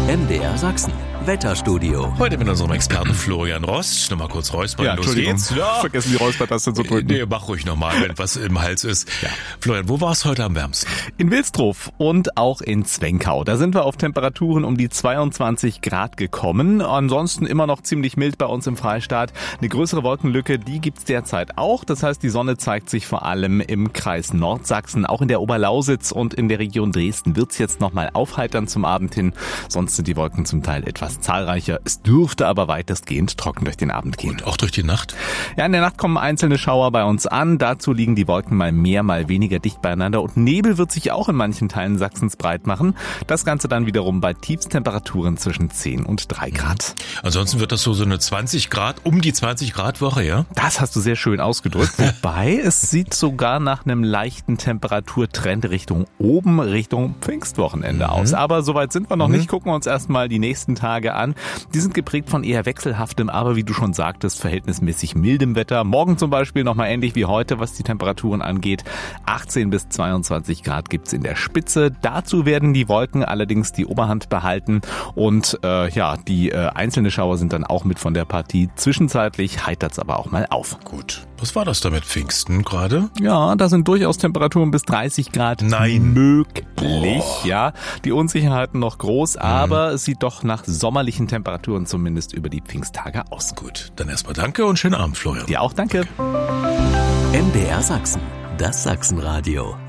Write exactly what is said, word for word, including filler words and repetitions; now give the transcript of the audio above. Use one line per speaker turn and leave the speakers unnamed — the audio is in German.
M D R Sachsen. Wetterstudio.
Heute mit unserem Experten Florian Rost. Nochmal kurz räuspern,
ja,
los geht's.
Ja. Vergessen die Räuspertaste zu drücken.
Nee, mach ruhig nochmal, wenn was im Hals ist. Ja. Florian, wo war es heute am wärmsten?
In Wilsdruff und auch in Zwenkau. Da sind wir auf Temperaturen um die zweiundzwanzig Grad gekommen. Ansonsten immer noch ziemlich mild bei uns im Freistaat. Eine größere Wolkenlücke, die gibt's derzeit auch. Das heißt, die Sonne zeigt sich vor allem im Kreis Nordsachsen. Auch in der Oberlausitz und in der Region Dresden wird's jetzt nochmal aufheitern zum Abend hin. Sonst sind die Wolken zum Teil etwas zahlreicher. Es dürfte aber weitestgehend trocken durch den Abend gehen.
Und auch durch die Nacht?
Ja, in der Nacht kommen einzelne Schauer bei uns an. Dazu liegen die Wolken mal mehr, mal weniger dicht beieinander. Und Nebel wird sich auch in manchen Teilen Sachsens breit machen. Das Ganze dann wiederum bei Tiefstemperaturen zwischen zehn und drei Grad.
Ansonsten wird das so so eine zwanzig Grad, um die zwanzig Grad Woche, ja?
Das hast du sehr schön ausgedrückt. Wobei, es sieht sogar nach einem leichten Temperaturtrend Richtung oben, Richtung Pfingstwochenende mhm. aus. Aber soweit sind wir noch mhm. nicht. Gucken wir uns erstmal die nächsten Tage an. Die sind geprägt von eher wechselhaftem, aber wie du schon sagtest, verhältnismäßig mildem Wetter. Morgen zum Beispiel nochmal ähnlich wie heute, was die Temperaturen angeht. achtzehn bis zweiundzwanzig Grad gibt's in der Spitze. Dazu werden die Wolken allerdings die Oberhand behalten. Und äh, ja, die äh, einzelnen Schauer sind dann auch mit von der Partie. Zwischenzeitlich heitert's aber auch mal auf.
Gut. Was war das da mit Pfingsten gerade?
Ja, da sind durchaus Temperaturen bis dreißig Grad
Nein.
möglich.
Boah.
Ja, die Unsicherheiten noch groß, mhm. aber es sieht doch nach sommerlichen Temperaturen zumindest über die Pfingsttage aus.
Gut, dann erstmal danke und schönen Abend, Florian.
Dir auch danke.
M D R Sachsen, das Sachsenradio.